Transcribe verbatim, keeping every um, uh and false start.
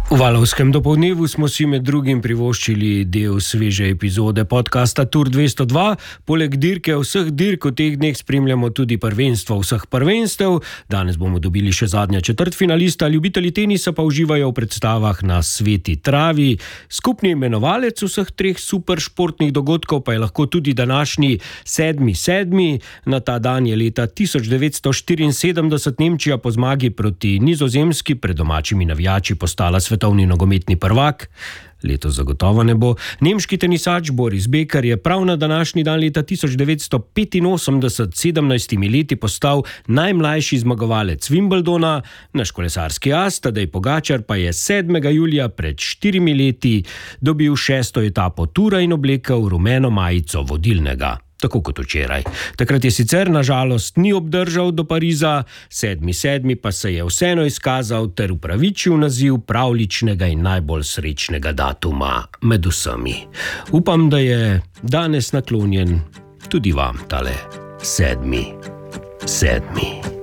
V valovskem dopoldnevu smo si med drugim privoščili del sveže epizode podcasta Tour dvesto dva. Poleg dirke vseh dirk v teh dneh spremljamo tudi prvenstvo vseh prvenstev. Danes bomo dobili še zadnja četrtfinalista, ljubitelji tenisa pa uživajo v predstavah na Sveti travi. Skupni imenovalec vseh treh superšportnih dogodkov pa je lahko tudi današnji sedmi sedmi. Na ta dan je leta tisoč devetsto štiriinsedemdeset Nemčija po zmagi proti Nizozemski pred domačimi navijači postala svetovni svetovni nogometni prvak. Letos zagotovo ne bo. Nemški tenisač Boris Becker je prav na današnji dan leta tisoč devetsto petinosemdeset s sedemnajstimi leti postal najmlajši zmagovalec Wimbledona. Naš kolesarski as Tadej Pogačar pa je sedmega julija pred štirimi leti dobil šesto etapo tura in oblekel rumeno majico vodilnega. Tako kot včeraj. Takrat je sicer na žalost ni obdržal do Pariza, sedmi sedmi pa se je vseeno izkazal ter upravičil naziv pravličnega in najbolj srečnega datuma med vsemi. Upam, da je danes naklonjen tudi vam tale sedmi sedmi.